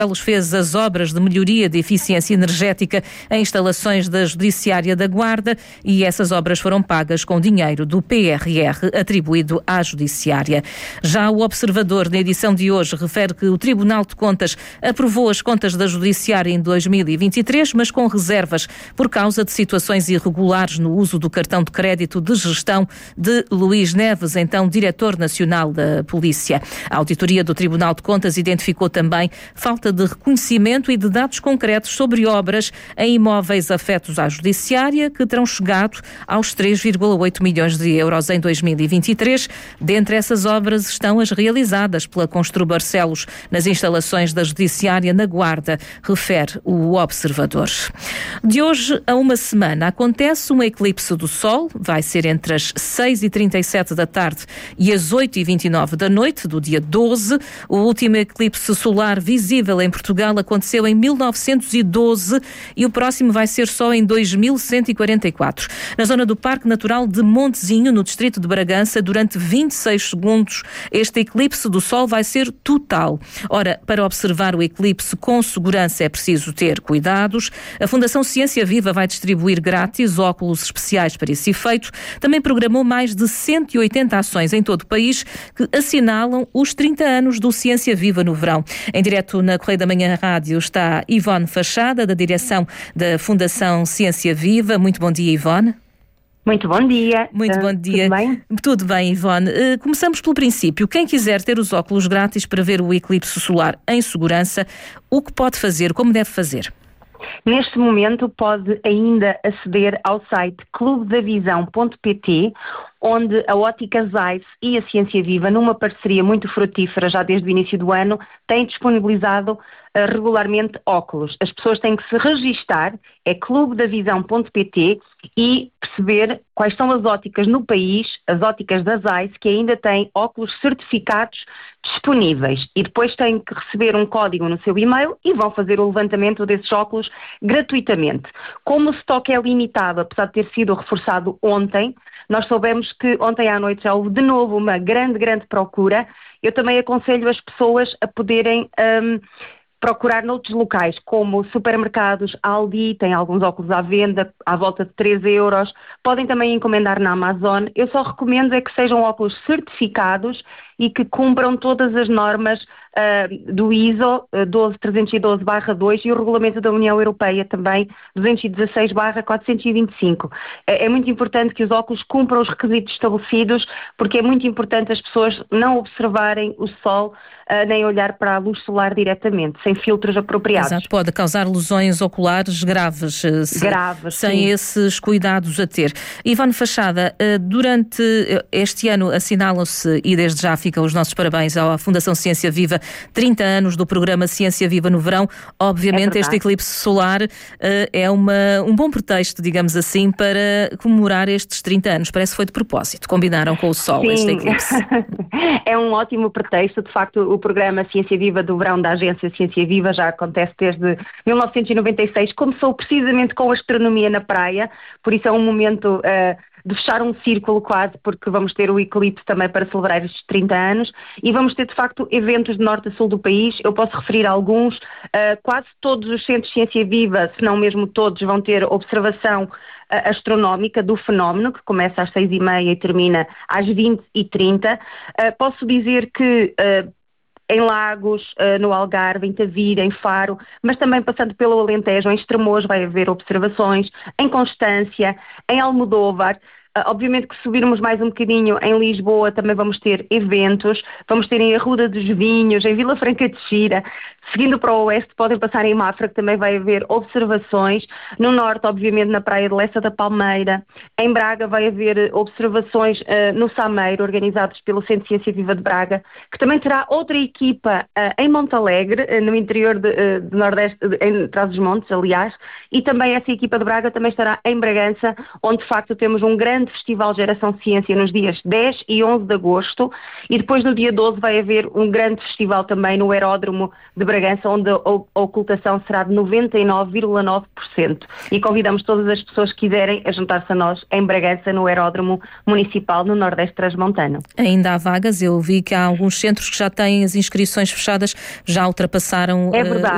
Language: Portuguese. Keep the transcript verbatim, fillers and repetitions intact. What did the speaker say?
fez as obras de melhoria de eficiência energética em instalações da Judiciária da Guarda e essas obras foram pagas com dinheiro do P R R atribuído à Judiciária. Já o Observador, na edição de hoje, refere que o Tribunal de Contas aprovou as contas da Judiciária em dois mil e vinte e três, mas com reservas por causa de situações irregulares no uso do cartão de crédito de gestão de Luís Neves, então Diretor Nacional da Polícia. A auditoria do Tribunal de Contas identificou também falta de reconhecimento e de dados concretos sobre obras em imóveis afetos à Judiciária, que terão chegado aos três vírgula oito milhões de euros em dois mil e vinte e três. Dentre essas obras estão as realizadas pela Constru Barcelos nas instalações da Judiciária na Guarda, refere o Observador. De hoje a uma semana acontece um eclipse do Sol, vai ser entre as seis e trinta e sete da tarde e as oito e vinte e nove da noite do dia doze. O último eclipse solar visível em Portugal aconteceu em mil novecentos e doze e o próximo vai ser só em dois mil cento e quarenta e quatro. Na zona do Parque Natural de Montezinho, no distrito de Bragança, durante vinte e seis segundos, este eclipse do Sol vai ser total. Ora, para observar o eclipse com segurança é preciso ter cuidados. A Fundação Ciência Viva vai distribuir grátis óculos especiais para esse efeito. Também programou mais de cento e oitenta ações em todo o país que assinalam os trinta anos do Ciência Viva no verão. Em direto na Correio da Manhã Rádio está Ivone Fachada, da direção da Fundação Ciência Viva. Muito bom dia, Ivone. Muito bom dia. Muito bom dia. Tudo bem? Tudo bem, Ivone. Uh, começamos pelo princípio. Quem quiser ter os óculos grátis para ver o eclipse solar em segurança, o que pode fazer? Como deve fazer? Neste momento pode ainda aceder ao site clube da visão ponto pt, onde a Ótica Zeiss e a Ciência Viva, numa parceria muito frutífera já desde o início do ano, têm disponibilizado uh, regularmente óculos. As pessoas têm que se registar, é clube da visão ponto pt, e perceber quais são as óticas no país, as óticas da Zeiss, que ainda têm óculos certificados disponíveis. E depois têm que receber um código no seu e-mail e vão fazer o levantamento desses óculos gratuitamente. Como o estoque é limitado, apesar de ter sido reforçado ontem, nós soubemos que ontem à noite já houve de novo uma grande, grande procura. Eu também aconselho as pessoas a poderem um, procurar noutros locais, como supermercados, Aldi, tem alguns óculos à venda, à volta de três euros. Podem também encomendar na Amazon. Eu só recomendo é que sejam óculos certificados e que cumpram todas as normas uh, do I S O uh, doze trezentos e doze barra dois e o regulamento da União Europeia também duzentos e dezasseis barra quatrocentos e vinte e cinco. É, é muito importante que os óculos cumpram os requisitos estabelecidos, porque é muito importante as pessoas não observarem o sol uh, nem olhar para a luz solar diretamente, sem filtros apropriados. Exato, pode causar lesões oculares graves, se, graves sem sim. esses cuidados a ter. Ivone Fachada, uh, durante este ano assinalam-se, e desde já fica os nossos parabéns à Fundação Ciência Viva, trinta anos do programa Ciência Viva no verão. Obviamente é este eclipse solar uh, é uma, um bom pretexto, digamos assim, para comemorar estes trinta anos. Parece que foi de propósito. Combinaram com o sol Sim. este eclipse. É um ótimo pretexto. De facto, o programa Ciência Viva do verão da Agência Ciência Viva já acontece desde mil novecentos e noventa e seis. Começou precisamente com a astronomia na praia, por isso é um momento uh, de fechar um círculo quase, porque vamos ter o eclipse também para celebrar estes trinta anos e vamos ter de facto eventos de norte a sul do país. Eu posso referir alguns, uh, quase todos os centros de Ciência Viva, se não mesmo todos, vão ter observação uh, astronómica do fenómeno, que começa às seis e meia e termina às vinte e trinta. Uh, posso dizer que uh, em Lagos, no Algarve, em Tavira, em Faro, mas também passando pelo Alentejo, em Estremoz vai haver observações, em Constância, em Almodóvar. Uh, obviamente que se subirmos mais um bocadinho em Lisboa também vamos ter eventos, vamos ter em Arruda dos Vinhos, em Vila Franca de Xira. Seguindo para o oeste podem passar em Mafra, que também vai haver observações. No norte, obviamente, na praia de Lessa da Palmeira. Em Braga vai haver observações uh, no Sameiro, organizados pelo Centro de Ciência Viva de Braga, que também terá outra equipa uh, em Montalegre, uh, no interior de, uh, de Nordeste, uh, em Trás-os-Montes, aliás, e também essa equipa de Braga também estará em Bragança, onde de facto temos um grande Festival Geração Ciência nos dias dez e onze de agosto, e depois no dia doze vai haver um grande festival também no Aeródromo de Bragança, onde a ocultação será de noventa e nove vírgula nove por cento. E convidamos todas as pessoas que quiserem a juntar-se a nós em Bragança, no Aeródromo Municipal no Nordeste Transmontano. Ainda há vagas, eu vi que há alguns centros que já têm as inscrições fechadas, já ultrapassaram é verdade,